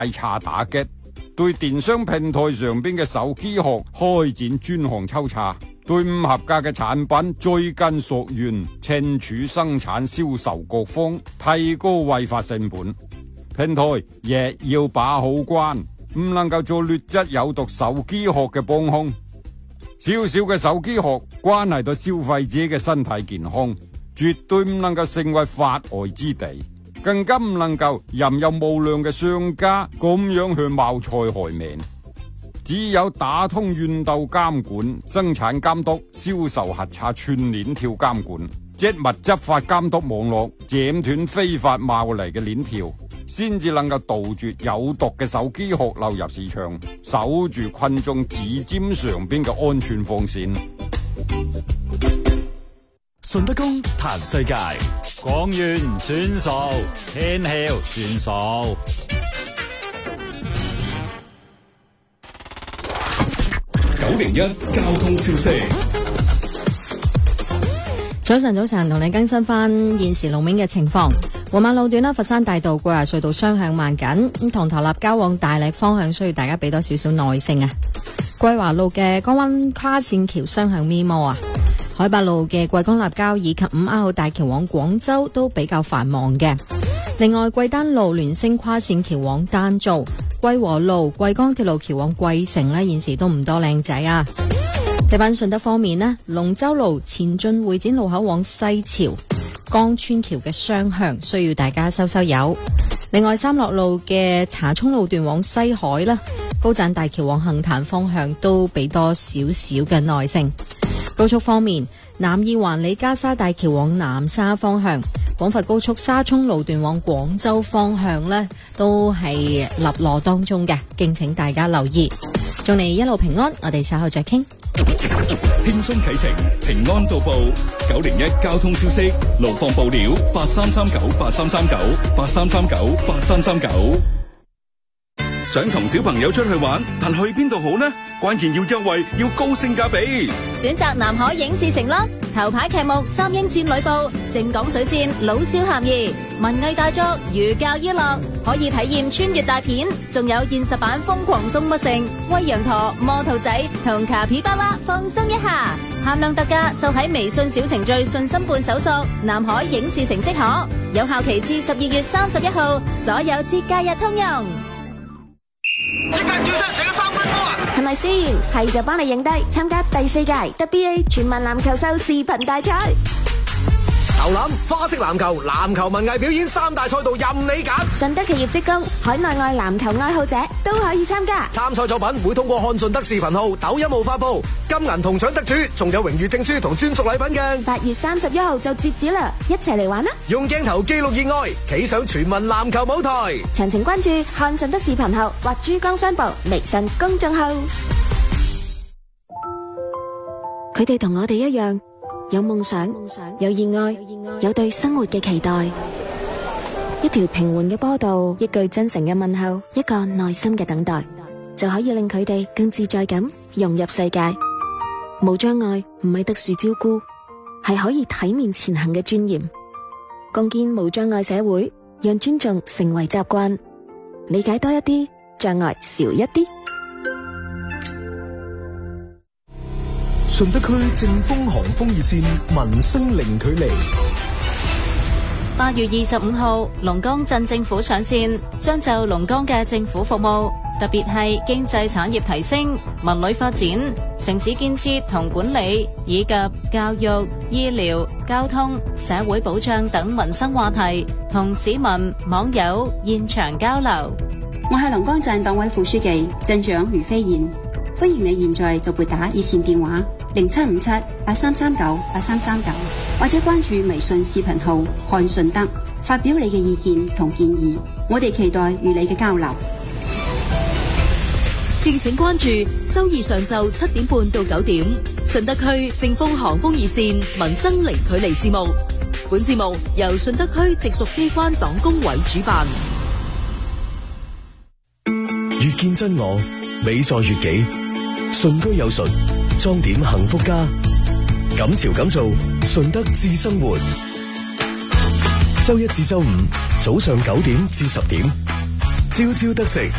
查打擊，對電商平台上邊嘅手機殼開展專項抽查，對唔合格嘅產品追根溯源，懲處生產銷售各方，提高違法成本。平台亦要把好關，唔能夠做劣質有毒手機殼嘅幫兇。小小嘅手機殼關係到消費者嘅身體健康，絕對唔能夠成為法外之地，更加唔能夠任由無良嘅商家咁樣去謀財害命。只有打通源頭監管、生產監督、銷售核查全鏈條監管、縝密執法監督網絡，斬斷非法貿易嘅鏈條，先至能夠杜絕有毒嘅手機殼流入市場，守住群眾指尖上邊嘅安全防線。 順德公談世界， 講完算數，天曉算數。 901交通消息。 早晨，同你更新翻現時路面嘅情況。黃馬路段啦，佛山大道過隧道雙向慢緊，咁同頭立交往大瀝方向需要大家俾多少少耐性啊。桂華路嘅江灣跨線橋雙向咪摩啊，海八路嘅桂江立交以及5R號大橋往廣州都比較繁忙嘅。另外，桂丹路聯星跨線橋往丹灶，桂和路桂江鐵路橋往桂城呢，現時都唔多靚仔啊。睇返順德方面呢，龍舟路前進會展路口往西潮江村橋嘅雙向需要大家收油。另外，三樂路嘅茶涌路段往西海啦，高棧大橋往杏壇方向都俾多少少嘅耐性。高速方面，南二環里加沙大橋往南沙方向，廣佛高速沙涌路段往廣州方向呢，都係立落當中嘅，敬請大家留意。祝你一路平安，我哋稍後再傾。 輕鬆啟程，平安到埗。901交通消息，路況報料8339833983398339。想同小朋友出去玩，但去邊度好呢？關鍵要優惠，要高性價比。 選擇南海影視城啦！頭牌劇目《三英戰呂布》，正港水戰老少咸宜，文藝大作寓教於樂，可以體驗穿越大片，仲有現實版《瘋狂動物城》、威羊駝、魔兔仔同卡皮巴拉，放鬆一下。限量特價就喺微信小程序信心伴搜索南海影視城即可，有效期至12月31號，所有節假日通用。 即刻跳出成個3分波啊！ 係咪先？係就幫你影低參加第4屆 WBA 全民籃球秀視頻大賽。 投籃、花式籃球、籃球文藝表演3大賽道任你揀。 順德企業職工，海內外籃球愛好者都可以參加。 參賽作品會通過看順德視頻號、抖音號發布，金銀銅獎得主仲有榮譽證書同專屬禮品嘅。 8月31號就截止啦，一齊嚟玩啦！ 用鏡頭記錄熱愛，企上全民籃球舞台。 詳情關注看順德視頻號或珠江商報微信公眾號。佢哋同我哋一樣，有夢想，有熱愛，有對生活嘅期待。一條平緩嘅坡道，一句真誠嘅問候，一個耐心嘅等待，就可以令佢哋更自在咁融入世界。無障礙唔係特殊照顧，係可以體面前行嘅尊嚴。共建無障礙社會，讓尊重成為習慣，理解多一啲，障礙少一啲。 順德區正風寒風熱線民生零距離。 8月25號，龍崗鎮政府上線，將就龍崗嘅政府服務，特別係經濟產業提升、文旅發展、城市建設同管理，以及教育、醫療、交通、社會保障等民生話題，同市民網友現場交流。 我係龍崗鎮黨委副書記鎮長余飛燕，歡迎你現在就撥打熱線電話075783398339，或者關注微信視頻號看順德，發表你嘅意見同建議，我哋期待與你嘅交流。 敬請關注周二上晝7點半到9點，順德區正風寒風熱線民生零距離節目。本節目由順德區直屬機關黨工委主辦。 越見真我，美在越己。順居有順，裝點幸福家。敢潮敢做，順德智生活。周一至周五早上9點至10點朝朝得食。